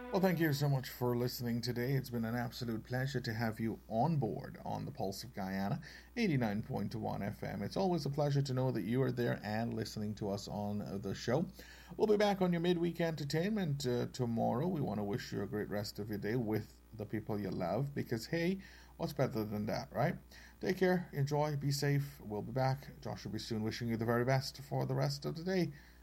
Well, thank you so much for listening today. It's been an absolute pleasure to have you on board on the Pulse of Guyana, 89.1 FM. It's always a pleasure to know that you are there and listening to us on the show. We'll be back on your midweek entertainment tomorrow. We want to wish you a great rest of your day with the people you love because, hey, what's better than that, right? Take care, enjoy, be safe. We'll be back. Josh will be soon wishing you the very best for the rest of the day.